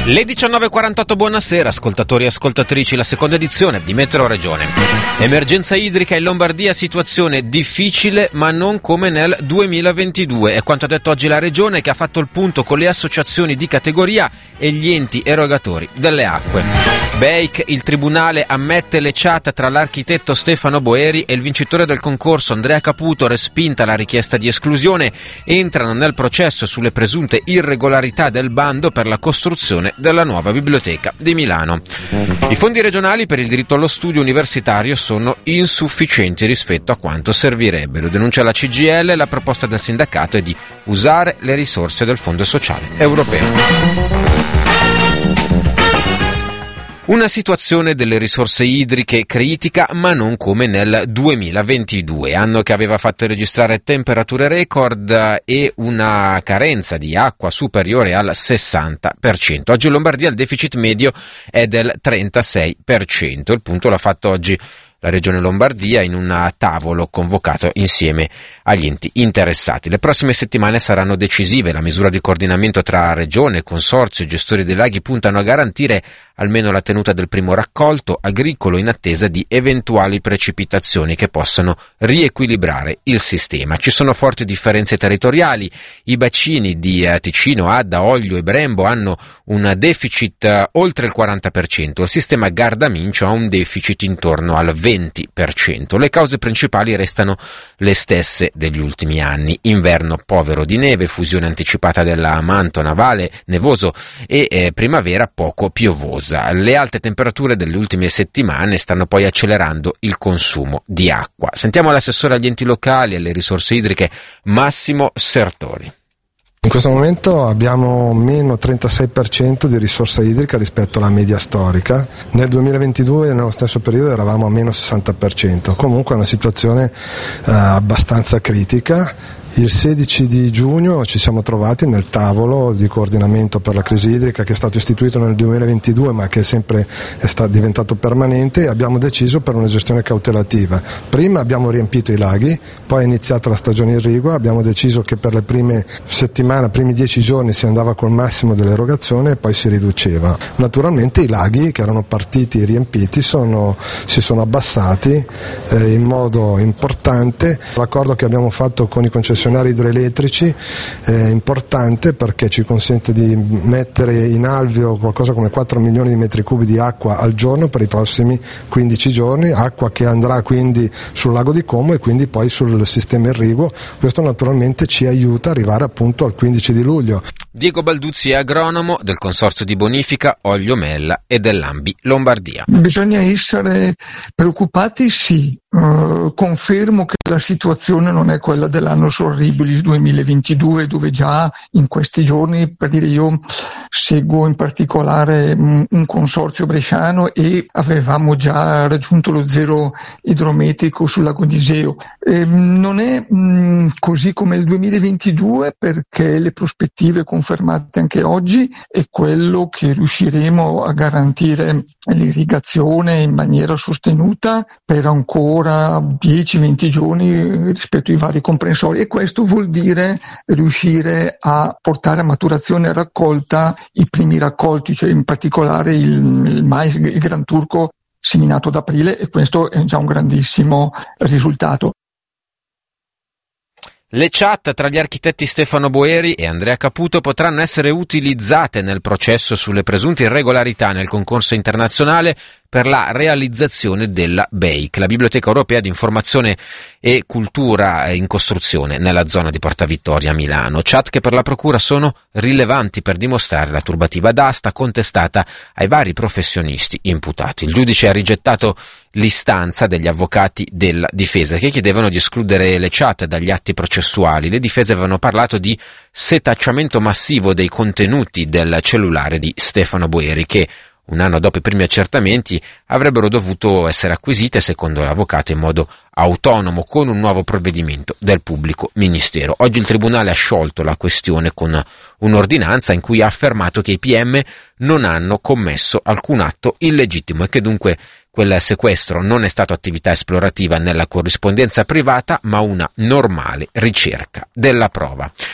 Le 19.48, buonasera ascoltatori e ascoltatrici, la seconda edizione di Meteo Regione. Emergenza idrica in Lombardia, situazione difficile ma non come nel 2022, è quanto ha detto oggi la Regione, che ha fatto il punto con le associazioni di categoria e gli enti erogatori delle acque. BEIC, il tribunale ammette le chat tra l'architetto Stefano Boeri e il vincitore del concorso Andrea Caputo, respinta la richiesta di esclusione, entrano nel processo sulle presunte irregolarità del bando per la costruzione della nuova biblioteca di Milano. I fondi regionali per il diritto allo studio universitario sono insufficienti rispetto a quanto servirebbero. Denuncia la CGIL, la proposta del sindacato è di usare le risorse del Fondo Sociale Europeo. Una situazione delle risorse idriche critica, ma non come nel 2022, anno che aveva fatto registrare temperature record e una carenza di acqua superiore al 60%. Oggi in Lombardia il deficit medio è del 36%. Il punto l'ha fatto oggi la Regione Lombardia in un tavolo convocato insieme agli enti interessati. Le prossime settimane saranno decisive. La misura di coordinamento tra Regione, Consorzio e gestori dei laghi puntano a garantire almeno la tenuta del primo raccolto agricolo in attesa di eventuali precipitazioni che possano riequilibrare il sistema. Ci sono forti differenze territoriali. I bacini di Ticino, Adda, Oglio e Brembo hanno un deficit oltre il 40%. Il sistema Garda-Mincio ha un deficit intorno al 20%. Le cause principali restano le stesse degli ultimi anni: inverno povero di neve, fusione anticipata della manto navale nevoso e primavera poco piovosa. Le alte temperature delle ultime settimane stanno poi accelerando il consumo di acqua. Sentiamo l'assessore agli enti locali e alle risorse idriche Massimo Sertori. In questo momento abbiamo meno 36% di risorsa idrica rispetto alla media storica. Nel 2022, nello stesso periodo, eravamo a meno 60%. Comunque è una situazione abbastanza critica. Il 16 di giugno ci siamo trovati nel tavolo di coordinamento per la crisi idrica che è stato istituito nel 2022 ma che è stato diventato permanente, e abbiamo deciso per una gestione cautelativa. Prima abbiamo riempito i laghi, poi è iniziata la stagione irrigua, abbiamo deciso che per le prime settimane, primi 10 giorni si andava col massimo dell'erogazione e poi si riduceva. Naturalmente i laghi che erano partiti riempiti si sono abbassati in modo importante. L'accordo che abbiamo fatto con i concessionari idroelettrici è importante perché ci consente di mettere in alveo qualcosa come 4 milioni di metri cubi di acqua al giorno per i prossimi 15 giorni, acqua che andrà quindi sul lago di Como e quindi poi sul sistema irriguo. Questo naturalmente ci aiuta ad arrivare appunto al 15 di luglio. Diego Balduzzi è agronomo del Consorzio di Bonifica Oglio Mella e dell'Ambi Lombardia. Bisogna essere preoccupati, sì. Confermo che la situazione non è quella dell'anno Sorribilis 2022, dove già in questi giorni, per dire, io seguo in particolare un consorzio bresciano e avevamo già raggiunto lo zero idrometrico sul lago di Iseo. Non è così come il 2022, perché le prospettive confermate anche oggi è quello che riusciremo a garantire l'irrigazione in maniera sostenuta per ancora 10-20 giorni rispetto ai vari comprensori, e questo vuol dire riuscire a portare a maturazione e raccolta i primi raccolti, cioè in particolare il mais, il Gran Turco seminato ad aprile, e questo è già un grandissimo risultato. Le chat tra gli architetti Stefano Boeri e Andrea Caputo potranno essere utilizzate nel processo sulle presunte irregolarità nel concorso internazionale per la realizzazione della BEIC, la Biblioteca Europea di Informazione e Cultura in costruzione nella zona di Porta Vittoria a Milano. Chat che per la Procura sono rilevanti per dimostrare la turbativa d'asta contestata ai vari professionisti imputati. Il giudice ha rigettato l'istanza degli avvocati della difesa che chiedevano di escludere le chat dagli atti processuali. Le difese avevano parlato di setacciamento massivo dei contenuti del cellulare di Stefano Boeri che, un anno dopo i primi accertamenti, avrebbero dovuto essere acquisite, secondo l'avvocato, in modo autonomo con un nuovo provvedimento del pubblico ministero. Oggi il Tribunale ha sciolto la questione con un'ordinanza in cui ha affermato che i PM non hanno commesso alcun atto illegittimo e che dunque quel sequestro non è stato attività esplorativa nella corrispondenza privata, ma una normale ricerca della prova.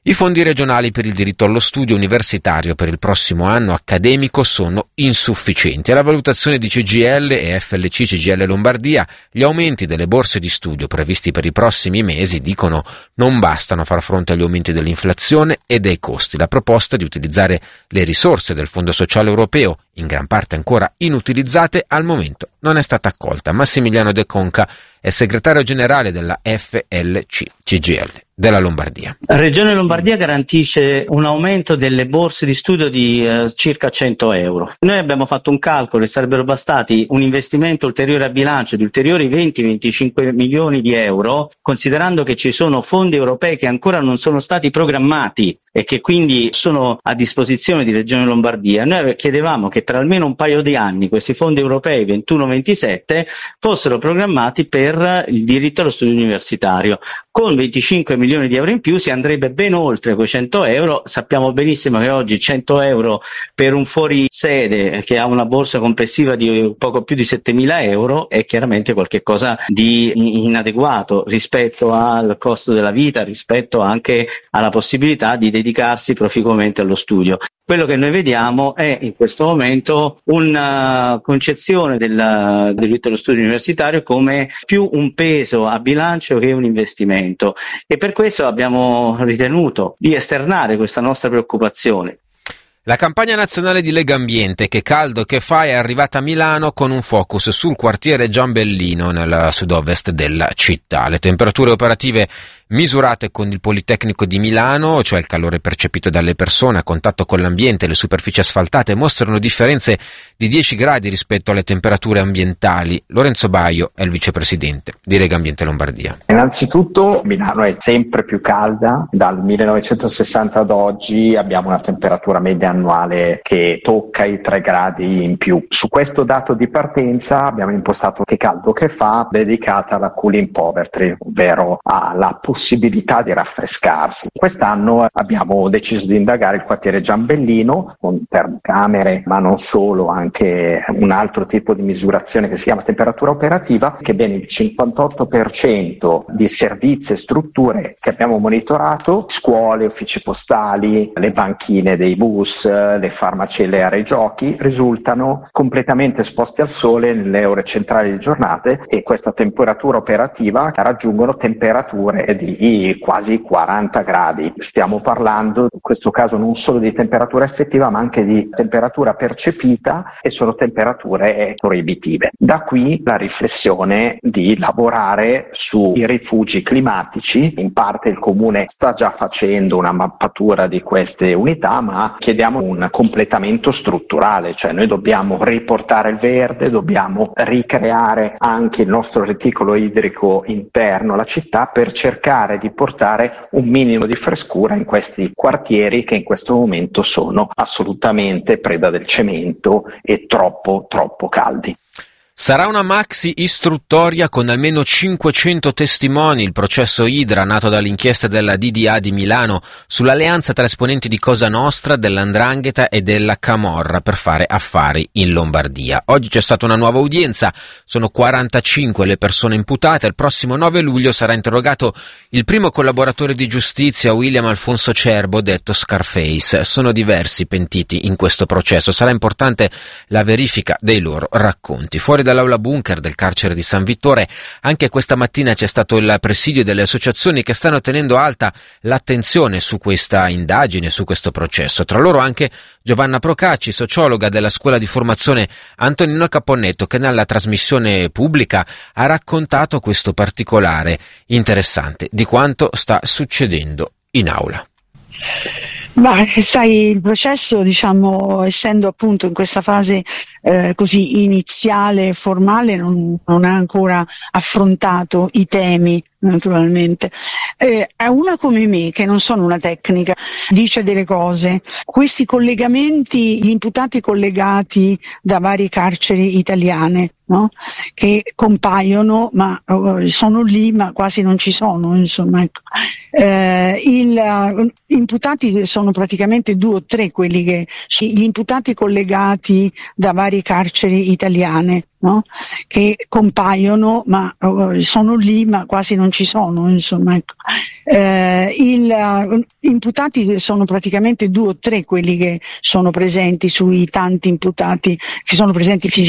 I fondi regionali per il diritto allo studio universitario per il prossimo anno accademico sono insufficienti. Alla valutazione di CGIL e FLC CGIL Lombardia, gli aumenti delle borse di studio previsti per i prossimi mesi, dicono, non bastano a far fronte agli aumenti dell'inflazione e dei costi. La proposta di utilizzare le risorse del Fondo Sociale Europeo, in gran parte ancora inutilizzate, al momento non è stata accolta. Massimiliano De Conca è segretario generale della FLC CGIL della Lombardia. La Regione Lombardia garantisce un aumento delle borse di studio di circa 100 euro. Noi abbiamo fatto un calcolo e sarebbero bastati un investimento ulteriore a bilancio di ulteriori 20-25 milioni di euro, considerando che ci sono fondi europei che ancora non sono stati programmati e che quindi sono a disposizione di Regione Lombardia. Noi chiedevamo che per almeno un paio di anni questi fondi europei 21-27 fossero programmati per il diritto allo studio universitario. Con 25 milioni di euro in più si andrebbe ben oltre quei 100 euro. Sappiamo benissimo che oggi 100 euro per un fuorisede che ha una borsa complessiva di poco più di 7.000 euro è chiaramente qualcosa di inadeguato rispetto al costo della vita, rispetto anche alla possibilità di dedicarsi proficuamente allo studio. Quello che noi vediamo è in questo momento una concezione del diritto allo studio universitario come più un peso a bilancio che un investimento, e per questo abbiamo ritenuto di esternare questa nostra preoccupazione. La campagna nazionale di Lega Ambiente Che caldo che fa è arrivata a Milano con un focus sul quartiere Giambellino nel sud-ovest della città. Le temperature operative misurate con il Politecnico di Milano, cioè il calore percepito dalle persone a contatto con l'ambiente e le superfici asfaltate, mostrano differenze di 10 gradi rispetto alle temperature ambientali. Lorenzo Baio è il vicepresidente di Lega Ambiente Lombardia. Innanzitutto Milano è sempre più calda, dal 1960 ad oggi abbiamo una temperatura media annuale che tocca i 3 gradi in più. Su questo dato di partenza abbiamo impostato Che caldo che fa, dedicata alla cooling poverty, ovvero alla possibilità di raffrescarsi. Quest'anno abbiamo deciso di indagare il quartiere Giambellino con termocamere, ma non solo, anche un altro tipo di misurazione che si chiama temperatura operativa, che ben il 58% di servizi e strutture che abbiamo monitorato, scuole, uffici postali, le banchine dei bus, le farmacie e le aree giochi, risultano completamente esposti al sole nelle ore centrali di giornate, e questa temperatura operativa raggiungono temperature di quasi 40 gradi. Stiamo parlando in questo caso non solo di temperatura effettiva ma anche di temperatura percepita, e sono temperature proibitive. Da qui la riflessione di lavorare sui rifugi climatici. In parte il Comune sta già facendo una mappatura di queste unità, ma chiediamo un completamento strutturale, cioè noi dobbiamo riportare il verde, dobbiamo ricreare anche il nostro reticolo idrico interno alla città per cercare di portare un minimo di frescura in questi quartieri che in questo momento sono assolutamente preda del cemento e troppo caldi. Sarà una maxi istruttoria con almeno 500 testimoni il processo Idra, nato dall'inchiesta della DDA di Milano sull'alleanza tra esponenti di Cosa Nostra, dell''Ndrangheta e della Camorra per fare affari in Lombardia. Oggi c'è stata una nuova udienza, sono 45 le persone imputate. Il prossimo 9 luglio sarà interrogato il primo collaboratore di giustizia, William Alfonso Cerbo, detto Scarface. Sono diversi i pentiti in questo processo, sarà importante la verifica dei loro racconti. Fuori dall'aula bunker del carcere di San Vittore anche questa mattina c'è stato il presidio delle associazioni che stanno tenendo alta l'attenzione su questa indagine, su questo processo. Tra loro anche Giovanna Procacci, sociologa della scuola di formazione Antonino Caponnetto, che nella trasmissione pubblica ha raccontato questo particolare interessante di quanto sta succedendo in aula. Ma sai, il processo, essendo appunto in questa fase così iniziale e formale, non ha ancora affrontato i temi, naturalmente. A una come me, che non sono una tecnica, dice delle cose. Questi collegamenti, gli imputati collegati da varie carceri italiane, no? Che compaiono, ma sono lì, ma quasi non ci sono, insomma. Ecco. Gli imputati sono praticamente 2 o 3 quelli gli imputati collegati da varie carceri italiane, no? Che compaiono ma sono lì ma quasi non ci sono, insomma, ecco. Imputati sono praticamente 2 o 3 quelli che sono presenti sui tanti imputati che sono presenti